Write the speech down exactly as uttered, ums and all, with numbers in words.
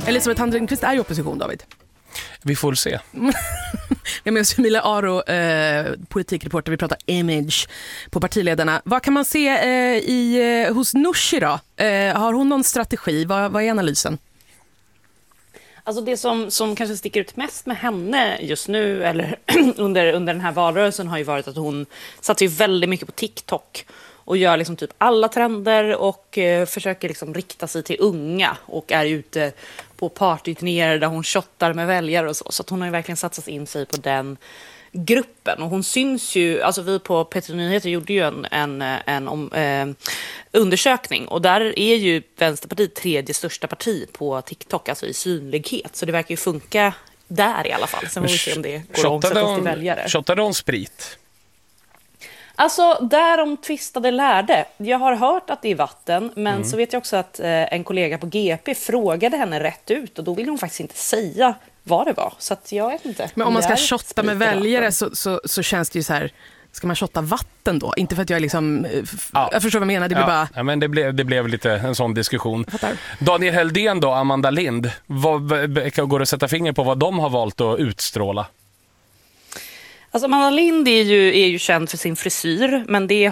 Elisabeth Thand-Ringqvist är i opposition, David. Vi får se. Jag med oss Emilia Aro, eh, politikreporter. Vi pratar image på partiledarna. Vad kan man se eh, i, eh, hos Nooshi då? Eh, har hon någon strategi? Vad, vad är analysen? Alltså det som, som kanske sticker ut mest med henne just nu eller under, under den här valrörelsen har ju varit att hon satsar ju väldigt mycket på TikTok och gör liksom typ alla trender och eh, försöker liksom rikta sig till unga och är ute på partyturnéer där hon shottar med väljare och så. Så att hon har ju verkligen satsat in sig på den gruppen. Och hon syns ju, alltså vi på P tre Nyheter gjorde ju en, en, en om, eh, undersökning och där är ju Vänsterpartiet tredje största parti på TikTok, alltså i synlighet. Så det verkar ju funka där i alla fall. Sen får vi se om det går att omsätta till väljare. Shottade hon sprit? Alltså, där de tvistade lärde. Jag har hört att det är vatten, men mm. så vet jag också att eh, en kollega på G P frågade henne rätt ut och då ville hon faktiskt inte säga vad det var. Så att jag vet inte. Men om man ska shotta med väljare så, så, så känns det ju så här, ska man shotta vatten då? Inte för att jag liksom, ja. jag förstår vad jag menar, det blir ja. bara... Ja, men det blev, det blev lite en sån diskussion. Daniel Heldén då, Amanda Lind, vad, går det att sätta finger på vad de har valt att utstråla? Alltså Amanda Lind är ju, är ju känd för sin frisyr, men det